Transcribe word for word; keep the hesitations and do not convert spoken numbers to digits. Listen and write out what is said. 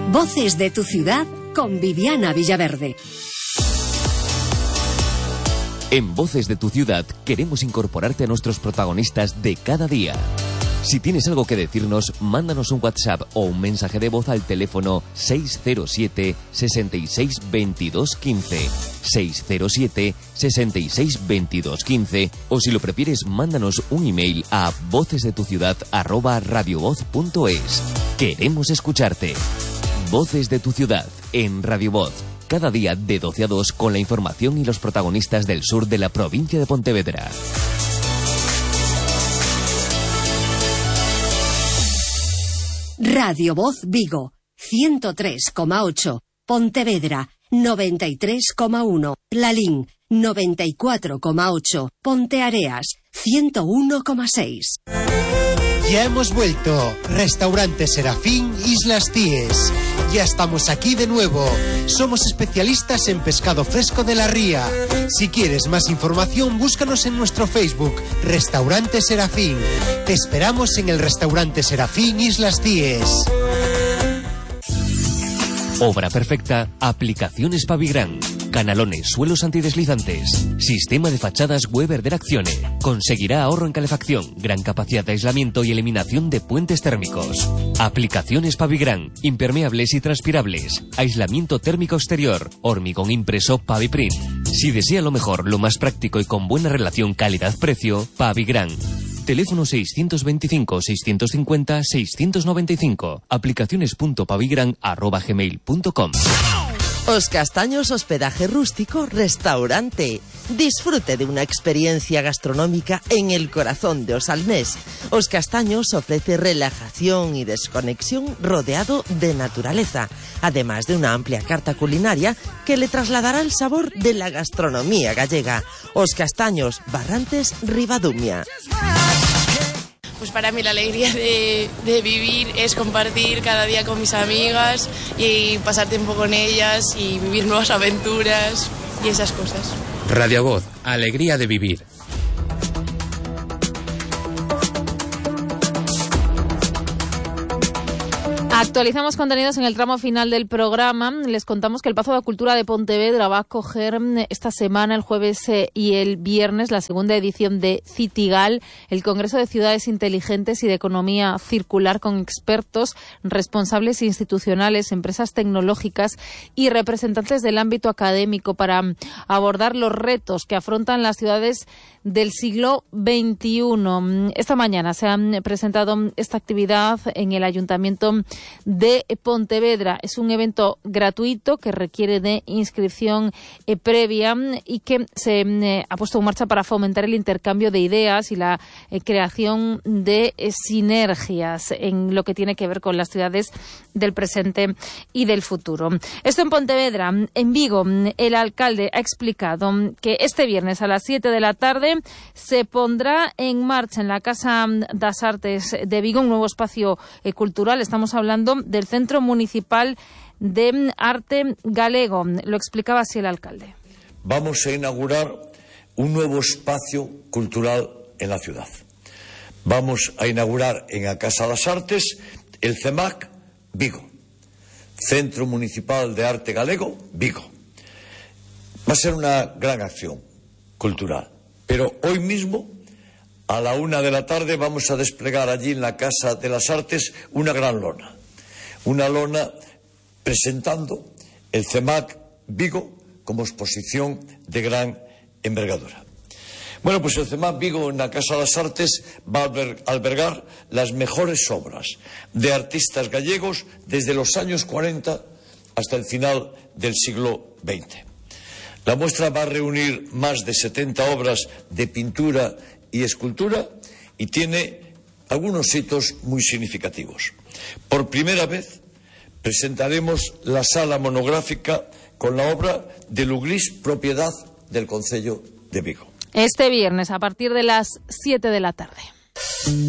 Voces de tu ciudad con Viviana Villaverde. En Voces de tu ciudad queremos incorporarte a nuestros protagonistas de cada día. Si tienes algo que decirnos, mándanos un WhatsApp o un mensaje de voz al teléfono seis cero siete, sesenta y seis, veintidós, quince, seis cero siete, sesenta y seis, veintidós, quince, o si lo prefieres, mándanos un email a vocesdetuciudad arroba radiovoz punto es. Queremos escucharte. Voces de tu ciudad en Radio Voz. Cada día de doce a dos con la información y los protagonistas del sur de la provincia de Pontevedra. Radio Voz Vigo, ciento tres coma ocho. Pontevedra, noventa y tres coma uno. Lalín, noventa y cuatro coma ocho. Ponteareas, ciento uno coma seis. Ya hemos vuelto. Restaurante Serafín Islas Tíes. Ya estamos aquí de nuevo. Somos especialistas en pescado fresco de la ría. Si quieres más información, búscanos en nuestro Facebook, Restaurante Serafín. Te esperamos en el Restaurante Serafín Islas Tíes. Obra perfecta, aplicaciones Pavigran, canalones, suelos antideslizantes, sistema de fachadas Weber de Accione. Conseguirá ahorro en calefacción, gran capacidad de aislamiento y eliminación de puentes térmicos. Aplicaciones Pavigran, impermeables y transpirables, aislamiento térmico exterior, hormigón impreso Paviprint. Si desea lo mejor, lo más práctico y con buena relación calidad-precio, Pavigran. Teléfono seiscientos veinticinco, seiscientos cincuenta, seiscientos noventa y cinco. Aplicaciones punto pavigran arroba gmail punto com. Os Castaños Hospedaje Rústico Restaurante. Disfrute de una experiencia gastronómica en el corazón de Osalnés. Os Castaños ofrece relajación y desconexión rodeado de naturaleza, además de una amplia carta culinaria que le trasladará el sabor de la gastronomía gallega. Os Castaños, Barrantes, Ribadumia. Pues para mí la alegría de, de vivir es compartir cada día con mis amigas y pasar tiempo con ellas y vivir nuevas aventuras y esas cosas. Radio Voz, alegría de vivir. Actualizamos contenidos en el tramo final del programa. Les contamos que el Pazo de Cultura de Pontevedra va a acoger esta semana, el jueves y el viernes, la segunda edición de Citigal, el Congreso de Ciudades Inteligentes y de Economía Circular, con expertos, responsables institucionales, empresas tecnológicas y representantes del ámbito académico para abordar los retos que afrontan las ciudades del siglo veintiuno. Esta mañana se ha presentado esta actividad en el Ayuntamiento de Pontevedra. Es un evento gratuito que requiere de inscripción eh, previa y que se eh, ha puesto en marcha para fomentar el intercambio de ideas y la eh, creación de eh, sinergias en lo que tiene que ver con las ciudades del presente y del futuro. Esto en Pontevedra. En Vigo, el alcalde ha explicado que este viernes a las siete de la tarde se pondrá en marcha en la Casa das Artes de Vigo un nuevo espacio eh, cultural. Estamos hablando del Centro Municipal de Arte Galego. Lo explicaba así el alcalde. Vamos a inaugurar un nuevo espacio cultural en la ciudad. Vamos a inaugurar en la Casa das Artes el CEMAC Vigo, Centro Municipal de Arte Galego Vigo. Va a ser una gran acción cultural, pero hoy mismo a la una de la tarde vamos a desplegar allí en la Casa de las Artes una gran lona. Una lona presentando el CEMAC Vigo como exposición de gran envergadura. Bueno, pues el CEMAC Vigo en la Casa de las Artes va a albergar las mejores obras de artistas gallegos desde los años cuarenta hasta el final del siglo veinte. La muestra va a reunir más de setenta obras de pintura y escultura y tiene algunos hitos muy significativos. Por primera vez presentaremos la sala monográfica con la obra de Luglís, propiedad del Concello de Vigo. Este viernes a partir de las siete de la tarde.